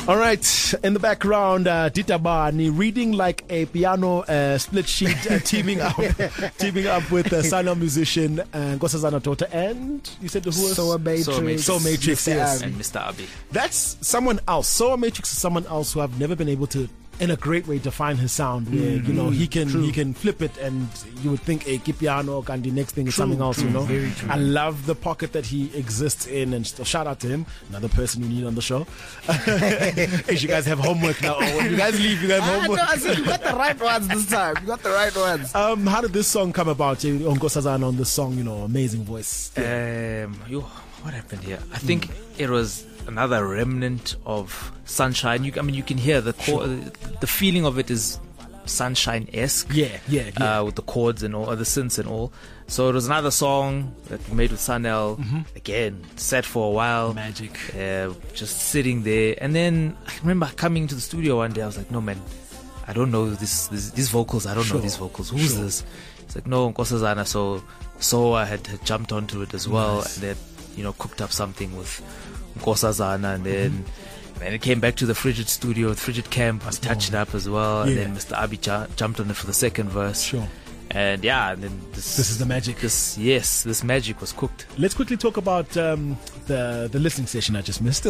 All right, in the background, Dita Bani reading like a piano split sheet, teaming up with a Sana musician, Nkosazana Tota, and you said who was Soa Matrix, Soa Matrix, yes, and Mr. Abi. That's someone else. Soa Matrix is someone else who I've never been able to, in a great way, define his sound. Where he can flip it, and you would think a kipiano, and the next thing is something else. Very true. I love the pocket that he exists in, and so shout out to him. Another person you need on the show. Hey, you guys have homework now. When you guys leave, you have homework. No, I said you got the right ones this time. You got the right ones. How did this song come about? Nkosazana on this song, amazing voice. What happened here? I think it was another remnant of Sunshine. You can hear the feeling of it is Sunshine-esque. Yeah. With the chords and all, the synths and all. So it was another song that we made with Sanel. Again, sat for a while. Magic. Just sitting there. And then I remember coming to the studio one day. I was like, no, man, I don't know these vocals. I don't know these vocals. Who's this? It's like, no, Nkosazana. So I had jumped onto it as well. Nice. And then, cooked up something with Nkosazana, and then it came back to the Frigid studio, the Frigid camp. I touched it up as well, and then Mr. Abi jumped on it for the second verse. Sure. And and then this is the magic. This magic was cooked. Let's quickly talk about the listening session I just missed.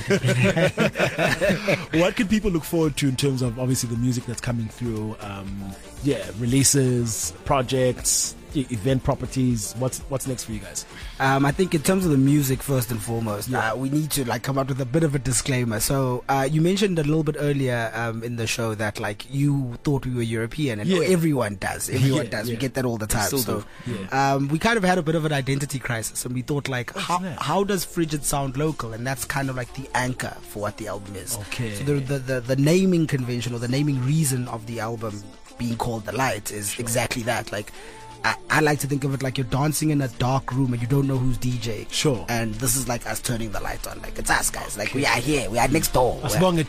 What can people look forward to in terms of obviously the music that's coming through? Releases, projects, event properties. What's next for you guys? I think in terms of the music, first and foremost, we need to come up with a bit of a disclaimer. So you mentioned a little bit earlier in the show that you thought we were European, and everyone does. Everyone does. We get that all the time. So we kind of had a bit of an identity crisis, and we thought how does Frigid sound local? And that's kind of like the anchor for what the album is. Okay. So the naming convention, or the naming reason of the album being called The Light, is exactly that. I like to think of it like you're dancing in a dark room and you don't know who's DJ. Sure. And this is like us turning the light on. It's us, guys. We are here. We are next door. Funk.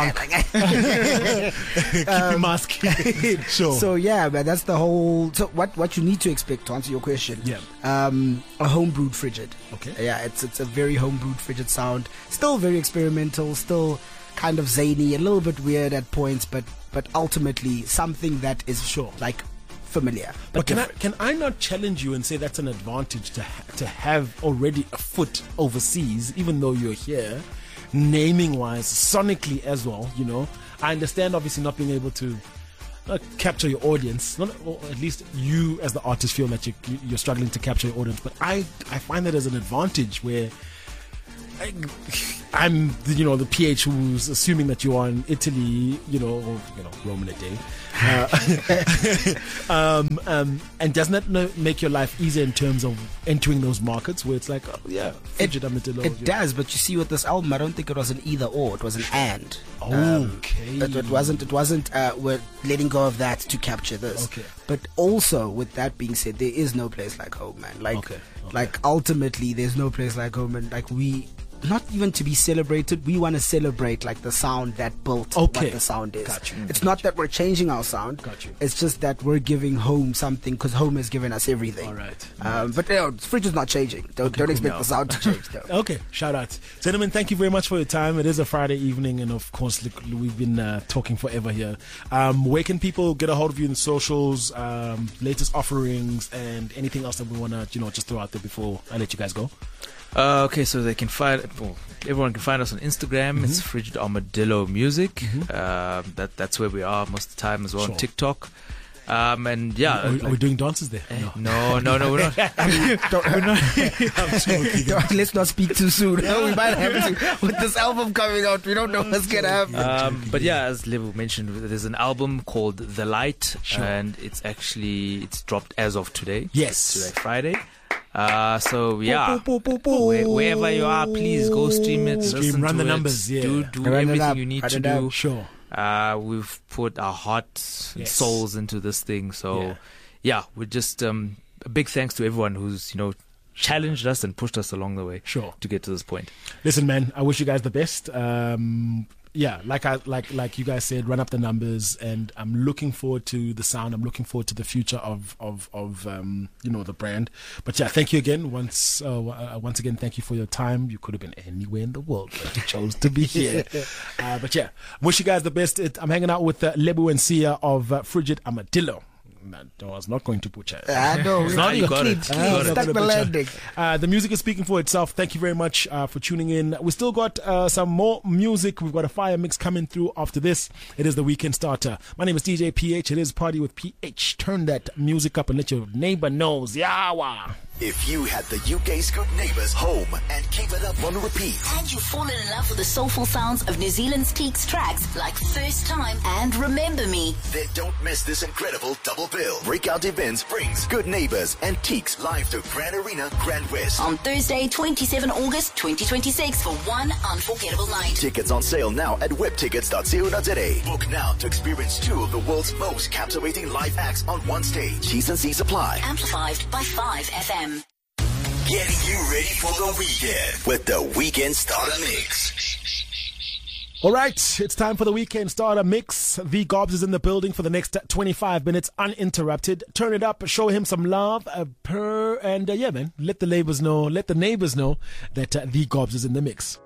Keep your mask. Sure. So man, that's the whole. So what you need to expect, to answer your question. Yeah. A homebrewed Frigid. Okay. Yeah, it's a very homebrewed Frigid sound. Still very experimental. Still kind of zany, a little bit weird at points, but ultimately something that is familiar. But can I not challenge you and say that's an advantage to have already a foot overseas, even though you're here, naming wise, sonically as well. I understand obviously not being able to capture your audience, or at least you as the artist feel that you're struggling to capture your audience. But I find that as an advantage where I'm the PH who's assuming that you are in Italy, or Rome in a day, and doesn't that make your life easier in terms of entering those markets where it's like, it does, but you see with this album, I don't think it was an either or, it was an and. Okay. It wasn't we're letting go of that to capture this. Okay. But also, with that being said, there is no place like home, man. Ultimately, there's no place like home, and we, not even to be celebrated, we want to celebrate the sound that built what the sound is. Got you. It's not that we're changing our sound. Got you. It's just that we're giving home something, because home has given us everything. All right. But Fridge is not changing. Don't expect the sound to change, though. Okay, shout out. Gentlemen, thank you very much for your time. It is a Friday evening, and of course, we've been talking forever here. Where can people get a hold of you in the socials, latest offerings, and anything else that we want to just throw out there before I let you guys go? Okay, so they can everyone can find us on Instagram. It's Frigid Armadillo Music. That's where we are most of the time as well. Sure. On TikTok. And yeah, are we doing dances there? No, we're not. I'm joking. Let's not speak too soon. We might have to. With this album coming out, we don't know what's gonna happen. But yeah, as Levo mentioned, there's an album called The Light, Sure. and it's dropped as of today. Yes, today, Friday. So yeah, wherever you are, please go stream it. Run the numbers. Yeah, do everything you need to do. Sure. We've put our hearts and souls into this thing. So yeah, we're just a big thanks to everyone who's challenged us and pushed us along the way. Sure. To get to this point. Listen, man, I wish you guys the best. yeah, like you guys said, run up the numbers, and I'm looking forward to the sound. I'm looking forward to the future of the brand. But yeah, thank you again. Once again, thank you for your time. You could have been anywhere in the world, but you chose to be here. But yeah, wish you guys the best. I'm hanging out with Lebu and Sia of Frigid Armadillo. No, I was not going to butcher. No, you got it. Stuck the landing. The music is speaking for itself. Thank you very much for tuning in. We still got some more music. We've got a fire mix coming through after this. It is the weekend starter. My name is DJ PH. It is Party with PH. Turn that music up and let your neighbor know. Yawa. If you had the UK's Good Neighbours home and keep it up on repeat, and you've fallen in love with the soulful sounds of New Zealand's Teaks tracks like First Time and Remember Me, then don't miss this incredible double bill. Breakout Events brings Good Neighbours and Teaks live to Grand Arena, Grand West on Thursday, 27 August 2026 for one unforgettable night. Tickets on sale now at webtickets.co.za. Book now to experience two of the world's most captivating live acts on one stage. T's and C's apply. Amplified by 5FM. Getting you ready for the weekend with the Weekend Starter Mix. All right, it's time for the Weekend Starter Mix. The Gobs is in the building for the next 25 minutes uninterrupted. Turn it up, show him some love, let the neighbors know that the Gobs is in the mix.